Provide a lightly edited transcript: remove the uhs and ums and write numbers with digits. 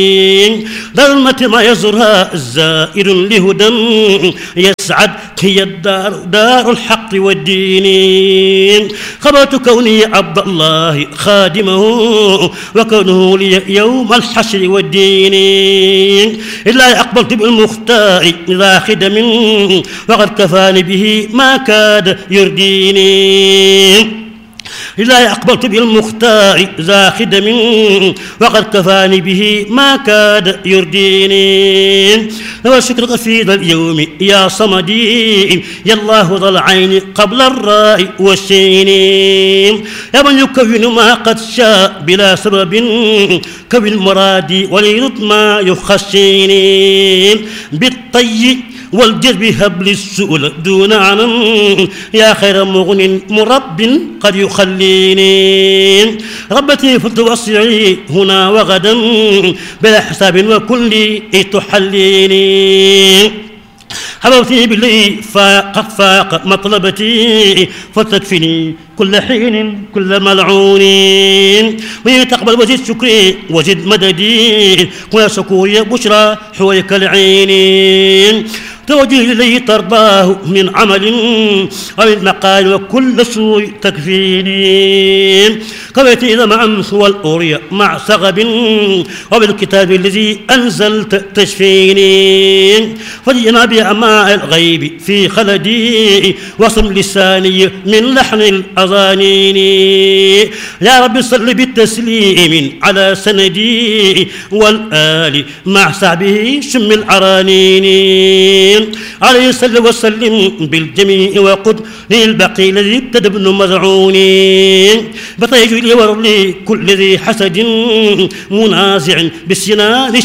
دار المتي ما يزورها الزائر لهدى يسعد، هي الدار دار الحق والدين. خبرت كوني عبد الله خادمه وكونه لي يوم الحشر والدين. إلا أقبلت بالمختار ذا خدم وقد كفاني به ما كاد يرديني. إلا أقبلت بالمختار ذا خدم وقد كفاني به ما كاد يرديني. وشكرك في ذا اليوم يا صمدي يا الله ذا العين قبل الراء والشين. يا من يكون ما قد شاء بلا سبب كون مرادي وليرد ما يخشيني. بالطي والجذب هبل السؤل دون عنم يا خير مغن مرب قد يخليني. ربتي فتوسعي هنا وغدا بلا حساب وكل تحليني. حببتي باللي فاق مطلبتي فتكفني كل حين كل ملعون. من تقبل وزد شكري وزد مددي كل شكوري بشرى حويك العين. توجه إليه ترضاه من عمل أو المقال وكل سوء تكفيني. قبلت إذا مع أمس والأورية مع سغب وبالكتاب الذي أنزلت تشفيني. فجئنا بأماء الغيب في خلدي وصم لساني من لحن الأذانين. يا رب صل بالتسليم على سندي والآل مع سعبه شم العرانين. عليه صل وسلم بالجميع وقد للبقي الذي ابتدى ابن مزعون. بطيج لي ورلي كل ذي حسد منازع بالسنان